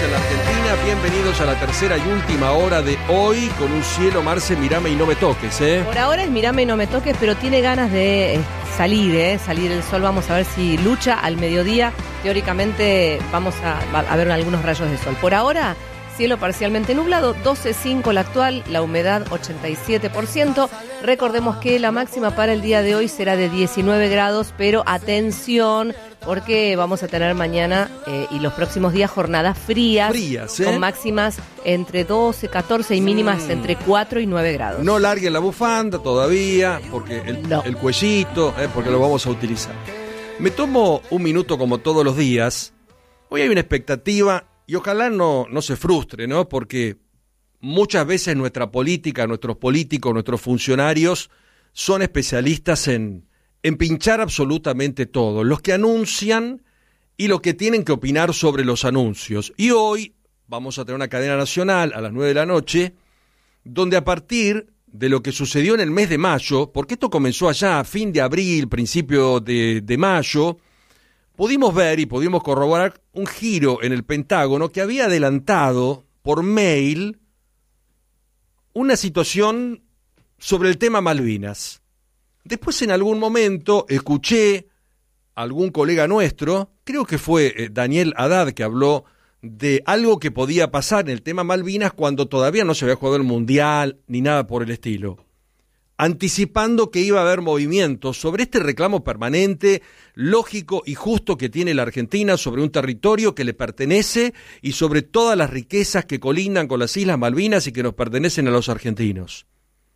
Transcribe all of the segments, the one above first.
en la Argentina. Bienvenidos a la tercera y última hora de hoy con un cielo, Marce, mirame y no me toques, ¿eh? Por ahora es mirame y no me toques, pero tiene ganas de salir el sol. Vamos a ver si lucha al mediodía. Teóricamente vamos a ver algunos rayos de sol. Por ahora, cielo parcialmente nublado, 12.5 la actual, la humedad 87%. Recordemos que la máxima para el día de hoy será de 19 grados, pero atención, porque vamos a tener mañana y los próximos días jornadas frías, ¿eh? Con máximas entre 12, 14 y mínimas entre 4 y 9 grados. No larguen la bufanda todavía, porque el cuellito, porque lo vamos a utilizar. Me tomo un minuto como todos los días. Hoy hay una expectativa y ojalá no se frustre, ¿no? Porque muchas veces nuestra política, nuestros políticos, nuestros funcionarios son especialistas en pinchar absolutamente todo, los que anuncian y los que tienen que opinar sobre los anuncios. Y hoy vamos a tener una cadena nacional a las 9 de la noche, donde a partir de lo que sucedió en el mes de mayo, porque esto comenzó allá a fin de abril, principio de mayo, pudimos ver y pudimos corroborar un giro en el Pentágono que había adelantado por mail una situación sobre el tema Malvinas. Después en algún momento escuché a algún colega nuestro, creo que fue Daniel Haddad, que habló de algo que podía pasar en el tema Malvinas cuando todavía no se había jugado el Mundial ni nada por el estilo, anticipando que iba a haber movimientos sobre este reclamo permanente, lógico y justo que tiene la Argentina sobre un territorio que le pertenece y sobre todas las riquezas que colindan con las Islas Malvinas y que nos pertenecen a los argentinos.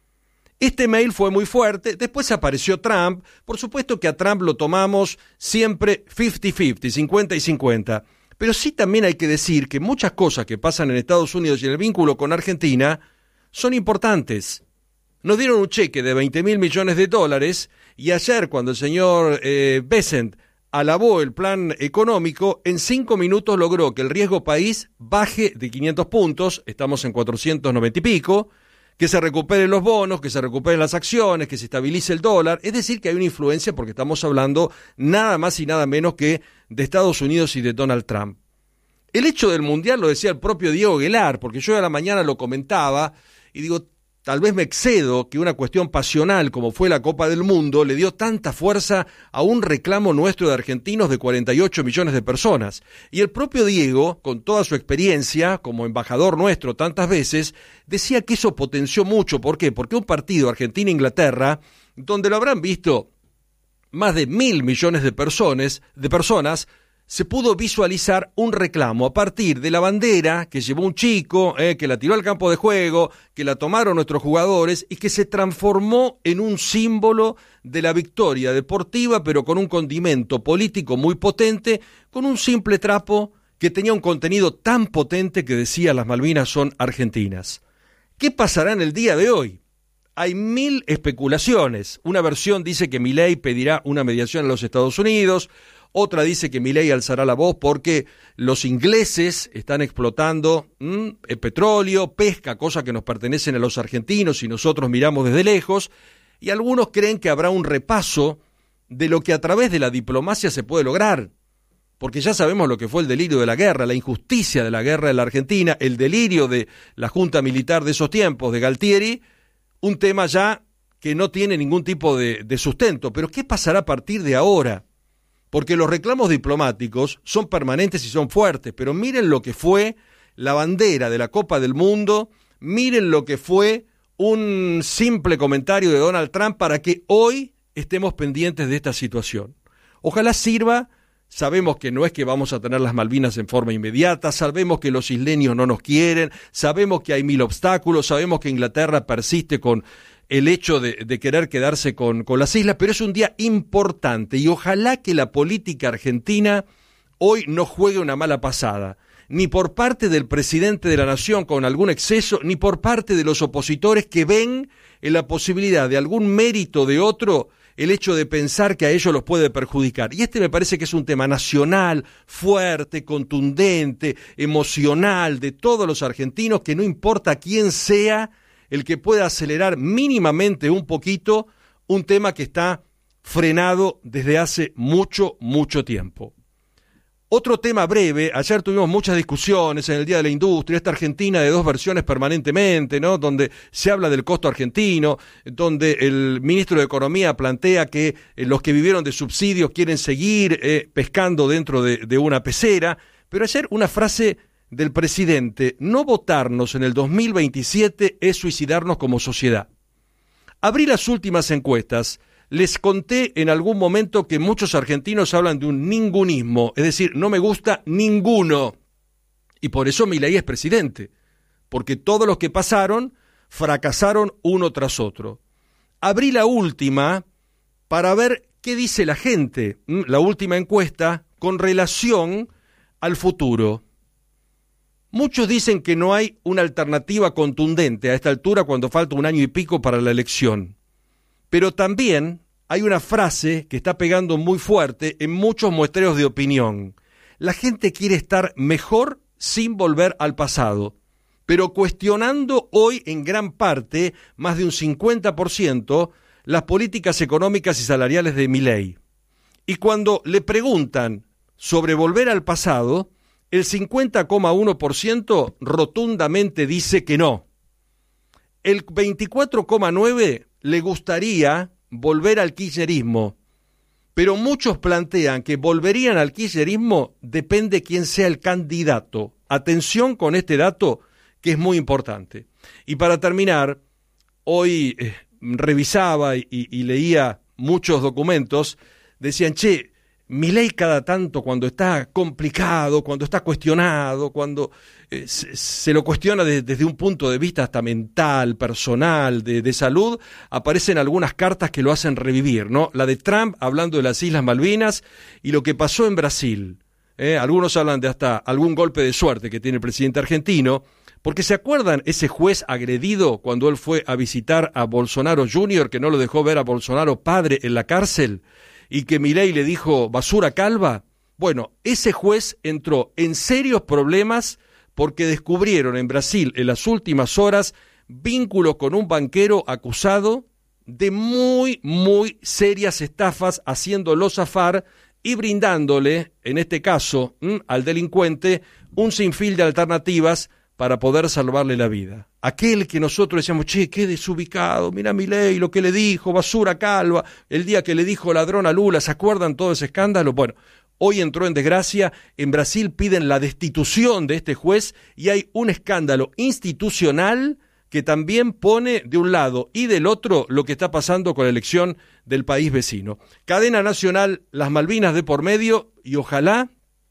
Este mail fue muy fuerte, después apareció Trump, por supuesto que a Trump lo tomamos siempre 50-50, 50 y 50, pero sí también hay que decir que muchas cosas que pasan en Estados Unidos y en el vínculo con Argentina son importantes. Nos dieron un cheque de $20.000 millones y ayer cuando el señor Bessent alabó el plan económico, en 5 minutos logró que el riesgo país baje de 500 puntos, estamos en 490 y pico, que se recuperen los bonos, que se recuperen las acciones, que se estabilice el dólar, es decir que hay una influencia porque estamos hablando nada más y nada menos que de Estados Unidos y de Donald Trump. El hecho del Mundial lo decía el propio Diego Aguilar, porque yo a la mañana lo comentaba y digo, tal vez me excedo que una cuestión pasional como fue la Copa del Mundo le dio tanta fuerza a un reclamo nuestro de argentinos de 48 millones de personas. Y el propio Diego, con toda su experiencia como embajador nuestro tantas veces, decía que eso potenció mucho. ¿Por qué? Porque un partido Argentina-Inglaterra, donde lo habrán visto más de 1.000 millones de personas, se pudo visualizar un reclamo a partir de la bandera que llevó un chico, que la tiró al campo de juego, que la tomaron nuestros jugadores y que se transformó en un símbolo de la victoria deportiva, pero con un condimento político muy potente, con un simple trapo que tenía un contenido tan potente que decía las Malvinas son argentinas. ¿Qué pasará en el día de hoy? Hay 1.000 especulaciones. Una versión dice que Milei pedirá una mediación en los Estados Unidos, otra dice que Milei alzará la voz porque los ingleses están explotando el petróleo, pesca, cosas que nos pertenecen a los argentinos y nosotros miramos desde lejos, y algunos creen que habrá un repaso de lo que a través de la diplomacia se puede lograr, porque ya sabemos lo que fue el delirio de la guerra, la injusticia de la guerra en la Argentina, el delirio de la junta militar de esos tiempos, de Galtieri, un tema ya que no tiene ningún tipo de sustento. Pero ¿qué pasará a partir de ahora? Porque los reclamos diplomáticos son permanentes y son fuertes, pero miren lo que fue la bandera de la Copa del Mundo, miren lo que fue un simple comentario de Donald Trump para que hoy estemos pendientes de esta situación. Ojalá sirva. Sabemos que no es que vamos a tener las Malvinas en forma inmediata, sabemos que los isleños no nos quieren, sabemos que hay 1.000 obstáculos, sabemos que Inglaterra persiste con el hecho de querer quedarse con las islas, pero es un día importante y ojalá que la política argentina hoy no juegue una mala pasada, ni por parte del presidente de la nación con algún exceso, ni por parte de los opositores que ven en la posibilidad de algún mérito de otro el hecho de pensar que a ellos los puede perjudicar. Y este me parece que es un tema nacional, fuerte, contundente, emocional, de todos los argentinos, que no importa quién sea el que pueda acelerar mínimamente un poquito un tema que está frenado desde hace mucho, mucho tiempo. Otro tema breve, ayer tuvimos muchas discusiones en el Día de la Industria, esta Argentina de dos versiones permanentemente, ¿no? Donde se habla del costo argentino, donde el ministro de Economía plantea que los que vivieron de subsidios quieren seguir pescando dentro de una pecera. Pero ayer una frase del presidente: no votarnos en el 2027 es suicidarnos como sociedad. Abrí las últimas encuestas. Les conté en algún momento que muchos argentinos hablan de un ningunismo, es decir, no me gusta ninguno. Y por eso Milei es presidente, porque todos los que pasaron fracasaron uno tras otro. Abrí la última para ver qué dice la gente, la última encuesta, con relación al futuro. Muchos dicen que no hay una alternativa contundente a esta altura cuando falta un año y pico para la elección. Pero también hay una frase que está pegando muy fuerte en muchos muestreos de opinión. La gente quiere estar mejor sin volver al pasado, pero cuestionando hoy en gran parte, más de un 50%, las políticas económicas y salariales de Milei. Y cuando le preguntan sobre volver al pasado, el 50,1% rotundamente dice que no. El 24,9% le gustaría volver al kirchnerismo, pero muchos plantean que volverían al kirchnerismo depende quién sea el candidato. Atención con este dato que es muy importante. Y para terminar, hoy revisaba y leía muchos documentos, decían, Milei cada tanto cuando está complicado, cuando está cuestionado, cuando se lo cuestiona desde un punto de vista hasta mental, personal, de salud, aparecen algunas cartas que lo hacen revivir, ¿no? La de Trump hablando de las Islas Malvinas y lo que pasó en Brasil. Algunos hablan de hasta algún golpe de suerte que tiene el presidente argentino, porque ¿se acuerdan ese juez agredido cuando él fue a visitar a Bolsonaro Jr., que no lo dejó ver a Bolsonaro padre en la cárcel? Y que Milei le dijo basura calva. Bueno, ese juez entró en serios problemas porque descubrieron en Brasil en las últimas horas vínculos con un banquero acusado de muy, muy serias estafas, haciéndolo zafar y brindándole, en este caso, al delincuente, un sinfín de alternativas para poder salvarle la vida. Aquel que nosotros decíamos, qué desubicado, mira Milei, lo que le dijo, basura calva, el día que le dijo ladrón a Lula, ¿se acuerdan todo ese escándalo? Bueno, hoy entró en desgracia, en Brasil piden la destitución de este juez y hay un escándalo institucional que también pone de un lado y del otro lo que está pasando con la elección del país vecino. Cadena nacional, las Malvinas de por medio, y ojalá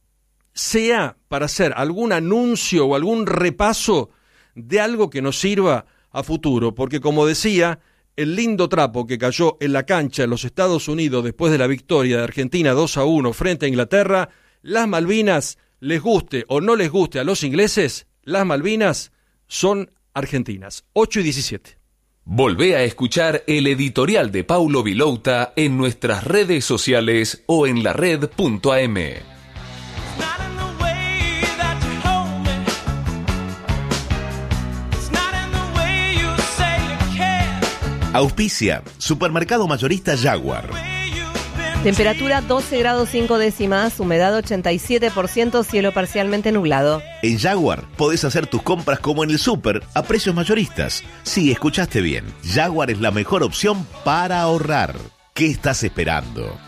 sea para hacer algún anuncio o algún repaso de algo que nos sirva a futuro, porque como decía, el lindo trapo que cayó en la cancha en los Estados Unidos después de la victoria de Argentina 2-1 frente a Inglaterra, las Malvinas, les guste o no les guste a los ingleses, las Malvinas son argentinas. 8:17. Volvé a escuchar el editorial de Paulo Vilouta en nuestras redes sociales o en lared.am. Auspicia, Supermercado Mayorista Jaguar. Temperatura 12 grados 5 décimas, humedad 87%, cielo parcialmente nublado. En Jaguar podés hacer tus compras como en el súper, a precios mayoristas. Sí, escuchaste bien. Jaguar es la mejor opción para ahorrar. ¿Qué estás esperando?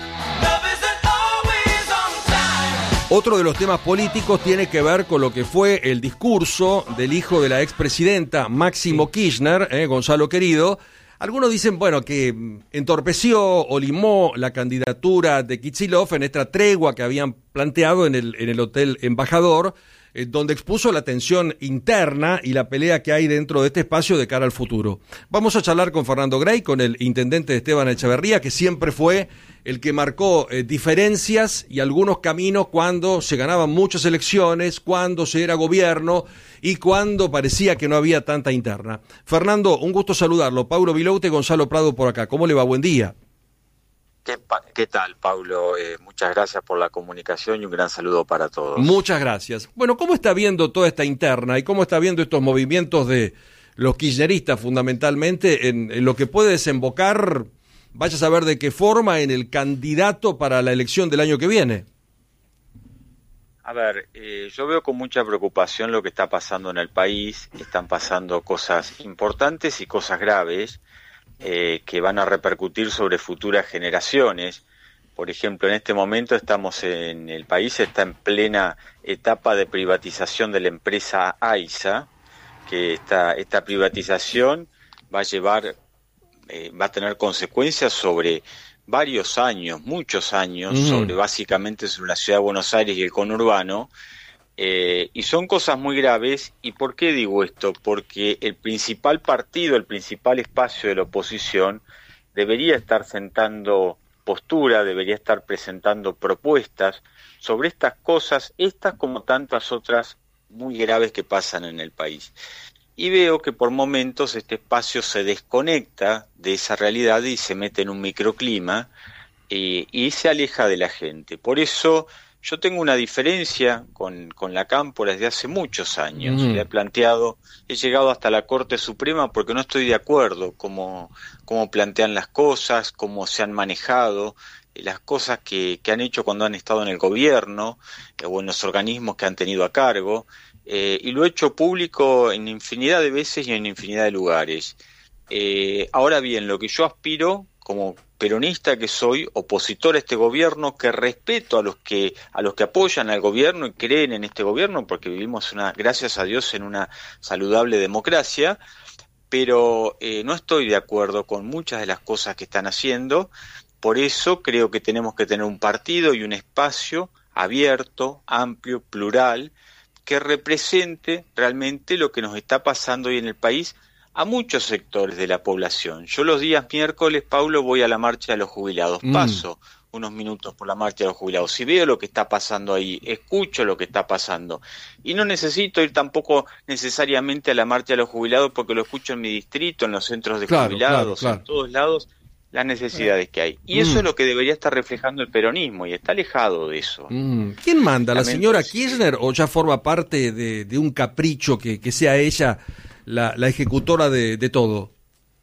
Otro de los temas políticos tiene que ver con lo que fue el discurso del hijo de la expresidenta Máximo Kirchner, Gonzalo Querido. Algunos dicen, bueno, que entorpeció o limó la candidatura de Kicillof en esta tregua que habían planteado en el Hotel Embajador, donde expuso la tensión interna y la pelea que hay dentro de este espacio de cara al futuro. Vamos a charlar con Fernando Grey, con el intendente Esteban Echeverría, que siempre fue el que marcó diferencias y algunos caminos cuando se ganaban muchas elecciones, cuando se era gobierno y cuando parecía que no había tanta interna. Fernando, un gusto saludarlo. Paulo Vilouta y Gonzalo Prado por acá. ¿Cómo le va? Buen día. ¿Qué tal, Paulo? Muchas gracias por la comunicación y un gran saludo para todos. Muchas gracias. Bueno, ¿cómo está viendo toda esta interna y cómo está viendo estos movimientos de los kirchneristas fundamentalmente en lo que puede desembocar, vaya a saber de qué forma, en el candidato para la elección del año que viene? A ver, yo veo con mucha preocupación lo que está pasando en el país. Están pasando cosas importantes y cosas graves que van a repercutir sobre futuras generaciones. Por ejemplo, en este momento el país está en plena etapa de privatización de la empresa AISA, que esta privatización va a tener consecuencias sobre varios años, muchos años, básicamente sobre la ciudad de Buenos Aires y el conurbano, y son cosas muy graves. ¿Y por qué digo esto? Porque el principal partido, el principal espacio de la oposición debería estar sentando postura, debería estar presentando propuestas sobre estas cosas, estas como tantas otras muy graves que pasan en el país. Y veo que por momentos este espacio se desconecta de esa realidad y se mete en un microclima y se aleja de la gente. Por eso yo tengo una diferencia con la Cámpora desde hace muchos años. Le he planteado, he llegado hasta la Corte Suprema porque no estoy de acuerdo cómo plantean las cosas, cómo se han manejado, las cosas que han hecho cuando han estado en el gobierno o en los organismos que han tenido a cargo. Y lo he hecho público en infinidad de veces y en infinidad de lugares. Ahora bien, lo que yo aspiro, como peronista que soy, opositor a este gobierno, que respeto a los que apoyan al gobierno y creen en este gobierno, porque vivimos gracias a Dios, en una saludable democracia, pero no estoy de acuerdo con muchas de las cosas que están haciendo. Por eso creo que tenemos que tener un partido y un espacio abierto, amplio, plural, que represente realmente lo que nos está pasando hoy en el país a muchos sectores de la población. Yo los días miércoles, Paulo, voy a la marcha de los jubilados, paso unos minutos por la marcha de los jubilados, y veo lo que está pasando ahí, escucho lo que está pasando, y no necesito ir tampoco necesariamente a la marcha de los jubilados porque lo escucho en mi distrito, en los centros de jubilados, en todos lados, las necesidades que hay. Y eso es lo que debería estar reflejando el peronismo, y está alejado de eso. ¿Quién manda? ¿La señora Kirchner o ya forma parte de un capricho que sea ella la ejecutora de todo?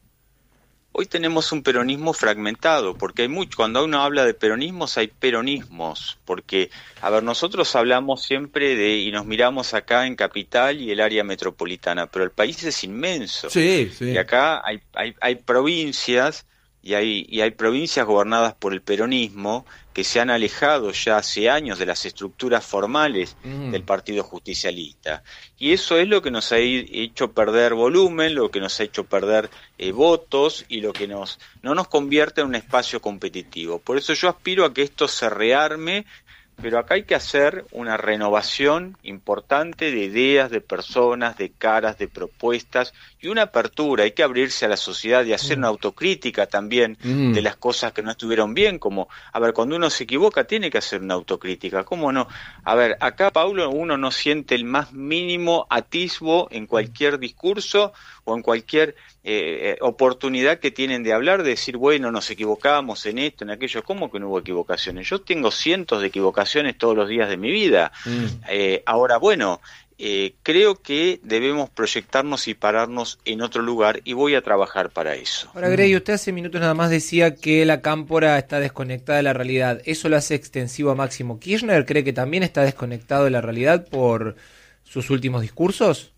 Hoy tenemos un peronismo fragmentado, porque hay mucho. Cuando uno habla de peronismos, hay peronismos, porque, a ver, nosotros hablamos siempre y nos miramos acá en Capital y el área metropolitana, pero el país es inmenso. Sí. Y acá hay provincias, y hay provincias gobernadas por el peronismo que se han alejado ya hace años de las estructuras formales del Partido Justicialista. Y eso es lo que nos ha hecho perder volumen, lo que nos ha hecho perder votos y lo que no nos convierte en un espacio competitivo. Por eso yo aspiro a que esto se rearme, pero acá hay que hacer una renovación importante de ideas, de personas, de caras, de propuestas y una apertura. Hay que abrirse a la sociedad y hacer una autocrítica también de las cosas que no estuvieron bien, como, a ver, cuando uno se equivoca tiene que hacer una autocrítica, ¿cómo no? A ver, acá, Paulo, uno no siente el más mínimo atisbo en cualquier discurso o en cualquier oportunidad que tienen de hablar, de decir, bueno, nos equivocamos en esto, en aquello. ¿Cómo que no hubo equivocaciones? Yo tengo cientos de equivocaciones todos los días de mi vida. Ahora, bueno, creo que debemos proyectarnos y pararnos en otro lugar, y voy a trabajar para eso. Ahora, Grey, usted hace minutos nada más decía que la Cámpora está desconectada de la realidad. ¿Eso lo hace extensivo a Máximo Kirchner? ¿Cree que también está desconectado de la realidad por sus últimos discursos?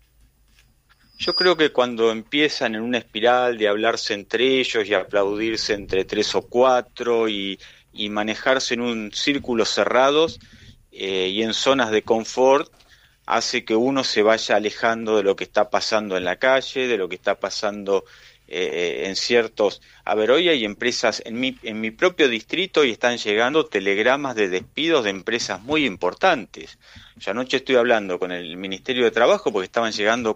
Yo creo que cuando empiezan en una espiral de hablarse entre ellos y aplaudirse entre 3 o 4 y manejarse en un círculo cerrados y en zonas de confort, hace que uno se vaya alejando de lo que está pasando en la calle, de lo que está pasando en ciertos... A ver, hoy hay empresas en mi propio distrito y están llegando telegramas de despidos de empresas muy importantes. Yo anoche estoy hablando con el Ministerio de Trabajo porque estaban llegando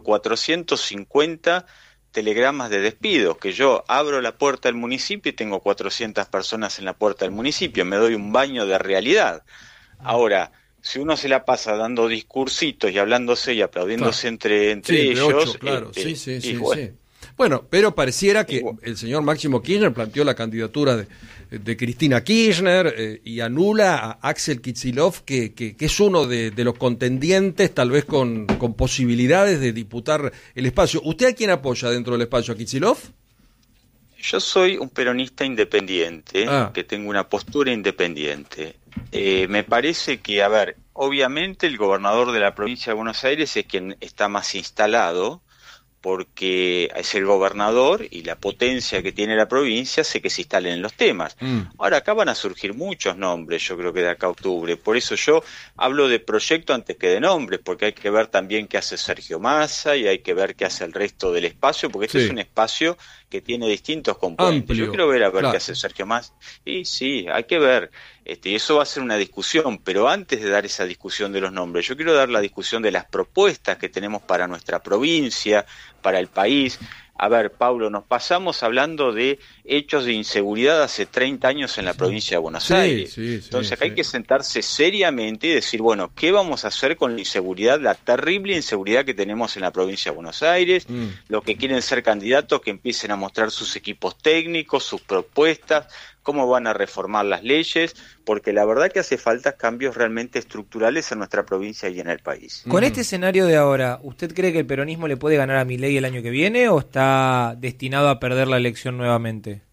450 telegramas de despidos, que yo abro la puerta del municipio y tengo 400 personas en la puerta del municipio, me doy un baño de realidad. Ahora, si uno se la pasa dando discursitos y hablándose y aplaudiéndose entre ellos... 8, claro, sí. Bueno, pero pareciera que el señor Máximo Kirchner planteó la candidatura de Cristina Kirchner y anula a Axel Kicillof, que es uno de los contendientes, tal vez con posibilidades de disputar el espacio. ¿Usted a quién apoya dentro del espacio? ¿A Kicillof? Yo soy un peronista independiente, que tengo una postura independiente. Me parece que, obviamente el gobernador de la provincia de Buenos Aires es quien está más instalado, porque es el gobernador y la potencia que tiene la provincia hace que se instalen en los temas. Ahora acá van a surgir muchos nombres, yo creo que de acá a octubre, por eso yo hablo de proyecto antes que de nombres, porque hay que ver también qué hace Sergio Massa y hay que ver qué hace el resto del espacio, porque este es un espacio que tiene distintos componentes. Amplio. Yo quiero ver qué hace Sergio Massa. Y sí, hay que ver. Y eso va a ser una discusión, pero antes de dar esa discusión de los nombres, yo quiero dar la discusión de las propuestas que tenemos para nuestra provincia, para el país. Pablo, nos pasamos hablando de hechos de inseguridad hace 30 años en la provincia de Buenos Aires. Entonces acá hay que sentarse seriamente y decir, bueno, ¿qué vamos a hacer con la inseguridad, la terrible inseguridad que tenemos en la provincia de Buenos Aires? Los que quieren ser candidatos, que empiecen a mostrar sus equipos técnicos, sus propuestas, cómo van a reformar las leyes, porque la verdad que hace falta cambios realmente estructurales en nuestra provincia y en el país. Con este escenario de ahora, ¿usted cree que el peronismo le puede ganar a Milei el año que viene o está destinado a perder la elección nuevamente?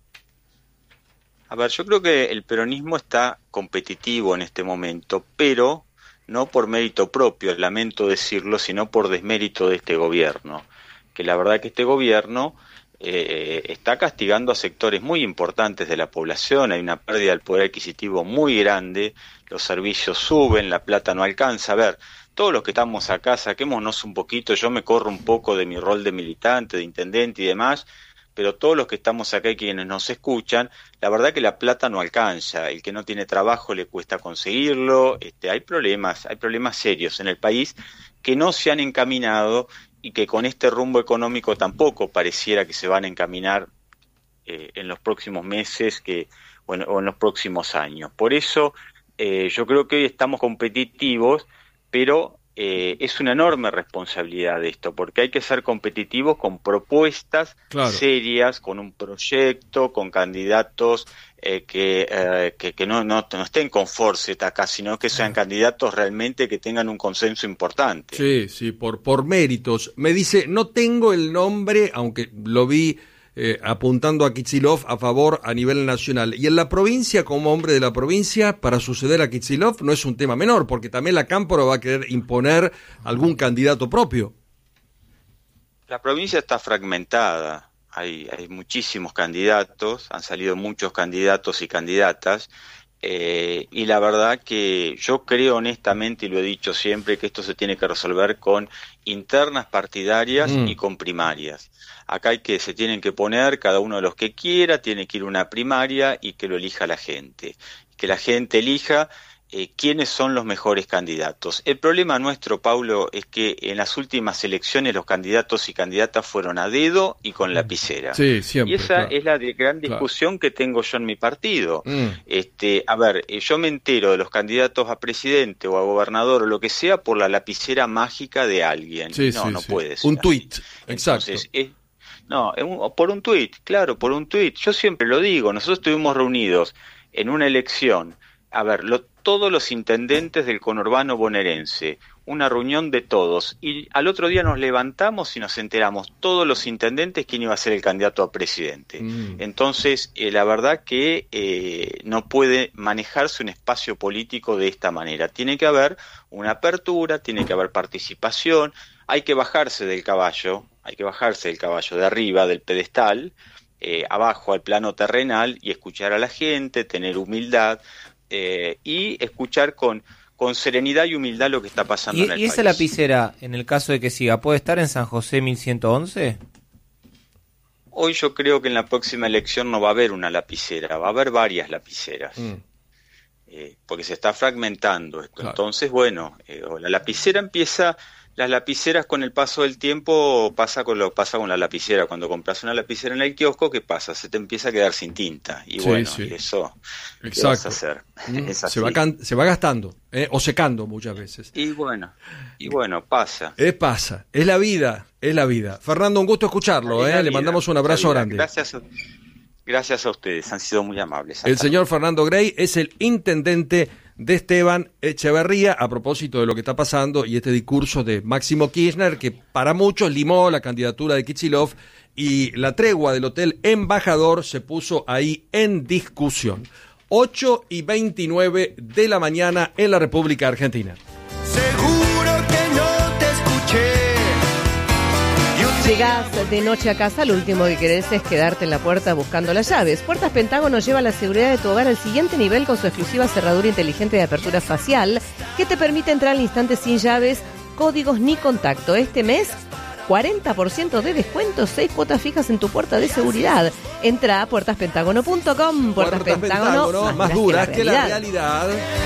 Yo creo que el peronismo está competitivo en este momento, pero no por mérito propio, lamento decirlo, sino por desmérito de este gobierno, que la verdad que este gobierno está castigando a sectores muy importantes de la población, hay una pérdida del poder adquisitivo muy grande, los servicios suben, la plata no alcanza. Todos los que estamos acá, saquémonos un poquito, yo me corro un poco de mi rol de militante, de intendente y demás, pero todos los que estamos acá y quienes nos escuchan, la verdad que la plata no alcanza, el que no tiene trabajo le cuesta conseguirlo, hay problemas serios en el país que no se han encaminado y que con este rumbo económico tampoco pareciera que se van a encaminar en los próximos meses o en los próximos años. Por eso yo creo que hoy estamos competitivos, pero es una enorme responsabilidad esto, porque hay que ser competitivos con propuestas serias, con un proyecto, con candidatos que no estén con force acá, sino que sean candidatos realmente que tengan un consenso importante. Sí, por méritos. Me dice, no tengo el nombre, aunque lo vi apuntando a Kicillof a favor a nivel nacional. Y en la provincia, como hombre de la provincia, para suceder a Kicillof no es un tema menor, porque también la Cámpora va a querer imponer algún candidato propio. La provincia está fragmentada, hay muchísimos candidatos, han salido muchos candidatos y candidatas, y la verdad que yo creo honestamente, y lo he dicho siempre, que esto se tiene que resolver con internas partidarias y con primarias. Acá se tienen que poner, cada uno de los que quiera, tiene que ir a una primaria y que lo elija la gente. Que la gente elija quiénes son los mejores candidatos. El problema nuestro, Paulo, es que en las últimas elecciones los candidatos y candidatas fueron a dedo y con lapicera. Sí, siempre. Y esa es la gran discusión que tengo yo en mi partido. Yo me entero de los candidatos a presidente o a gobernador o lo que sea por la lapicera mágica de alguien. No puede ser. Un tuit, exacto. Entonces, por un tuit, claro, por un tuit. Yo siempre lo digo, nosotros estuvimos reunidos en una elección, todos los intendentes del conurbano bonaerense, una reunión de todos, y al otro día nos levantamos y nos enteramos todos los intendentes quién iba a ser el candidato a presidente. Entonces, la verdad que no puede manejarse un espacio político de esta manera. Tiene que haber una apertura, tiene que haber participación, hay que bajarse del caballo de arriba, del pedestal, abajo al plano terrenal y escuchar a la gente, tener humildad y escuchar con serenidad y humildad lo que está pasando en el país. ¿Y esa lapicera, en el caso de que siga, puede estar en San José 1111? Hoy yo creo que en la próxima elección no va a haber una lapicera, va a haber varias lapiceras. Porque se está fragmentando esto. Claro. Entonces, la lapicera empieza... Las lapiceras con el paso del tiempo pasa con la lapicera. Cuando compras una lapicera en el kiosco, ¿qué pasa? Se te empieza a quedar sin tinta. Y y eso, ¿qué vas a hacer? Se va gastando, o secando muchas veces. Y pasa. Pasa, es la vida. Fernando, un gusto escucharlo, le mandamos un abrazo grande. Gracias a ustedes, han sido muy amables. El señor Fernando Grey es el intendente de Esteban Echeverría a propósito de lo que está pasando y este discurso de Máximo Kirchner, que para muchos limó la candidatura de Kicillof y la tregua del Hotel Embajador se puso ahí en discusión. 8:29 de la mañana en la República Argentina. Seguro que no te escuché. Llegás de noche a casa, lo último que querés es quedarte en la puerta buscando las llaves. Puertas Pentágono lleva la seguridad de tu hogar al siguiente nivel con su exclusiva cerradura inteligente de apertura facial que te permite entrar al instante sin llaves, códigos ni contacto. Este mes, 40% de descuento, 6 cuotas fijas en tu puerta de seguridad. Entra a puertaspentágono.com. Puertas Pentágono, más duras que la realidad.